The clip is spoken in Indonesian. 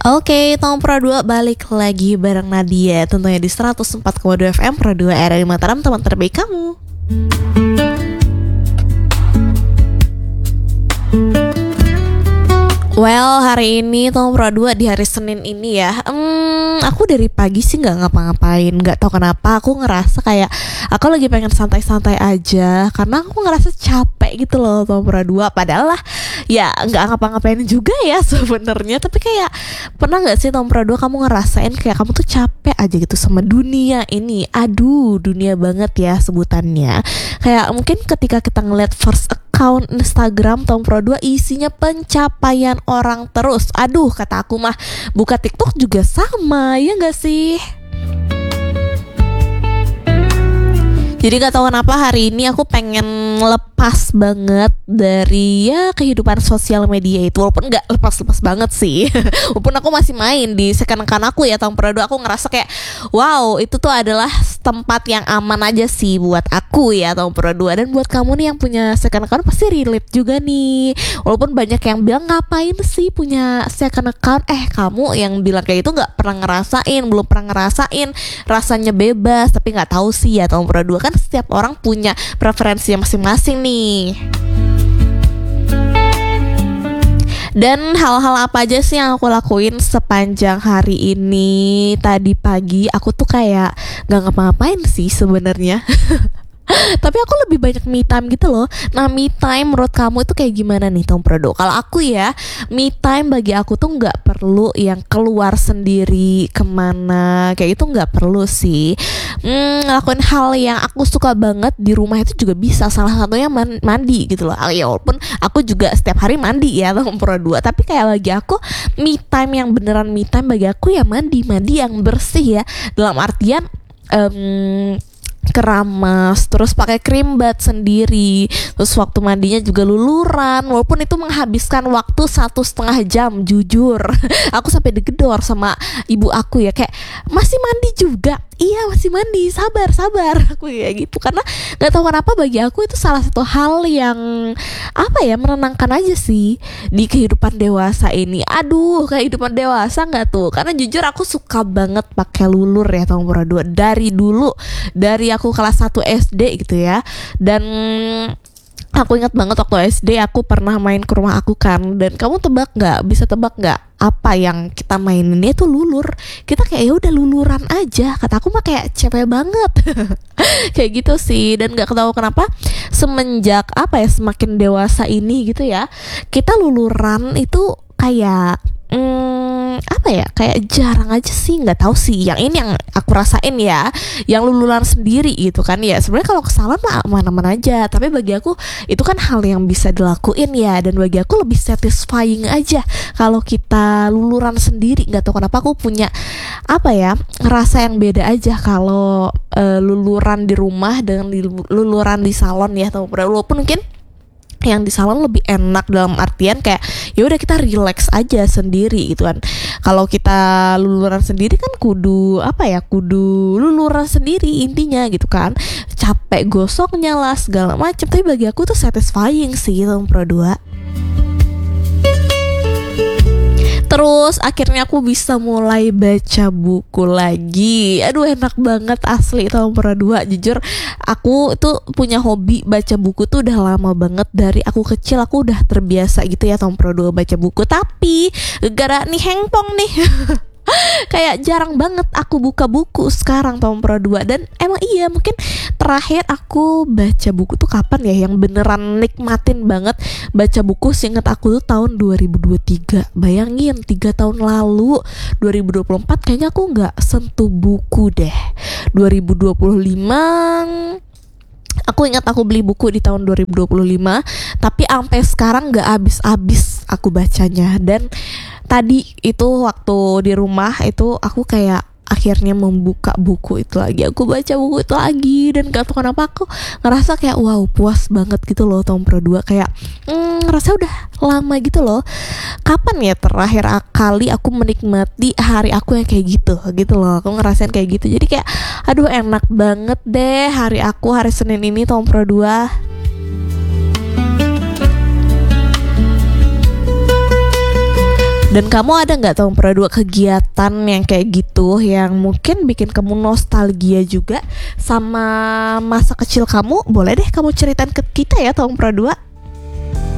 Oke, Tom Pro 2 balik lagi bareng Nadia. Tentunya di 104,2 FM Pro 2 RRI Mataram, teman terbaik kamu. Well, hari ini Tom Pro 2 di hari Senin ini ya. Aku dari pagi sih nggak ngapa-ngapain. Nggak tahu kenapa aku ngerasa kayak aku lagi pengen santai-santai aja, karena aku ngerasa capek gitu loh Tom Pro 2. Padahal lah ya nggak ngapa-ngapain juga ya sebenarnya. Tapi kayak pernah nggak sih Tom Pro 2 kamu ngerasain kayak kamu tuh capek aja gitu sama dunia ini? Aduh, dunia banget ya sebutannya. Kayak mungkin ketika kita ngeliat first account Instagram Tom Pro 2 isinya pencapaian orang terus. Aduh, kata aku mah buka TikTok juga sama, ya gak sih? Jadi gak tahu kenapa hari ini aku pengen lepas banget dari ya kehidupan sosial media itu. Walaupun gak lepas-lepas banget sih. Walaupun aku masih main di second account aku ya Tom Pro 2. Aku ngerasa kayak wow, itu tuh adalah tempat yang aman aja sih buat aku ya Tom Pro 2. Dan buat kamu nih yang punya second account pasti relate juga nih. Walaupun banyak yang bilang ngapain sih punya second account. Kamu yang bilang kayak itu gak pernah ngerasain, belum pernah ngerasain rasanya bebas. Tapi gak tahu sih ya Tom Pro 2, kan setiap orang punya preferensi masing-masing nih. Dan hal-hal apa aja sih yang aku lakuin sepanjang hari ini? Tadi pagi aku tuh kayak gak ngapa-ngapain sih sebenarnya. Tapi aku lebih banyak me time gitu loh. Nah, me time menurut kamu itu kayak gimana nih Tom Pro 2? Kalau aku ya, me time bagi aku tuh gak perlu yang keluar sendiri kemana, kayak itu gak perlu sih. Ngelakuin hal yang aku suka banget di rumah itu juga bisa. Salah satunya mandi gitu loh. Ya walaupun aku juga setiap hari mandi ya Tom Pro 2, tapi kayak bagi aku me time yang beneran me time bagi aku ya mandi yang bersih ya. Dalam artian keramas, terus pakai krim bat sendiri, terus waktu mandinya juga luluran. Walaupun itu menghabiskan waktu 1,5 jam, jujur aku sampai digedor sama ibu aku ya, kayak masih mandi juga. Iya masih mandi, sabar aku kayak gitu. Karena gak tahu kenapa bagi aku itu salah satu hal yang apa ya, menenangkan aja sih di kehidupan dewasa ini. Aduh, kehidupan dewasa gak tuh? Karena jujur aku suka banget pakai lulur ya Tom Pro 2 dari dulu, dari aku kelas 1 SD gitu ya. Dan aku ingat banget waktu SD aku pernah main ke rumah aku kan. Dan kamu tebak gak? Bisa tebak gak? Apa yang kita mainin itu lulur. Kita kayak ya udah luluran aja. Kata aku mah kayak capek banget. Kayak gitu sih. Dan gak tahu kenapa semenjak apa ya, semakin dewasa ini gitu ya, kita luluran itu kayak apa ya, kayak jarang aja sih. Nggak tahu sih, yang ini yang aku rasain ya, yang luluran sendiri gitu kan ya. Sebenarnya kalau kesalahan mah aman-aman aja, tapi bagi aku itu kan hal yang bisa dilakuin ya. Dan bagi aku lebih satisfying aja kalau kita luluran sendiri. Nggak tahu kenapa aku punya apa ya, rasa yang beda aja kalau luluran di rumah dengan luluran di salon ya. Walaupun mungkin yang di salon lebih enak dalam artian kayak ya udah kita relax aja sendiri gitu kan. Kalau kita luluran sendiri kan kudu apa ya, kudu luluran sendiri intinya gitu kan, capek gosoknya lah segala macam. Tapi bagi aku tuh satisfying sih Tom Pro 2. Terus akhirnya aku bisa mulai baca buku lagi. Aduh, enak banget asli Tom Pro 2. Jujur aku tuh punya hobi baca buku tuh udah lama banget. Dari aku kecil aku udah terbiasa gitu ya Tom Pro 2 baca buku. Tapi gara nih handphone nih kayak jarang banget aku buka buku sekarang Tom Pro 2. Dan emang iya, mungkin terakhir aku baca buku tuh kapan ya, yang beneran nikmatin banget baca buku seinget aku tuh tahun 2023. Bayangin 3 tahun lalu, 2024 kayaknya aku gak sentuh buku deh. 2025 aku ingat aku beli buku di tahun 2025, tapi sampai sekarang gak habis-habis aku bacanya. Dan tadi itu waktu di rumah itu aku kayak akhirnya membuka buku itu lagi, aku baca buku itu lagi. Dan gak tahu kenapa aku ngerasa kayak wow, puas banget gitu loh Tom Pro 2. Kayak ngerasa udah lama gitu loh. Kapan ya terakhir kali aku menikmati hari aku yang kayak gitu loh. Aku ngerasain kayak gitu. Jadi kayak aduh, enak banget deh hari aku hari Senin ini Tom Pro 2. Dan kamu ada nggak tahun Pro 2 kegiatan yang kayak gitu yang mungkin bikin kamu nostalgia juga sama masa kecil kamu? Boleh deh kamu ceritain ke kita ya tahun Pro 2.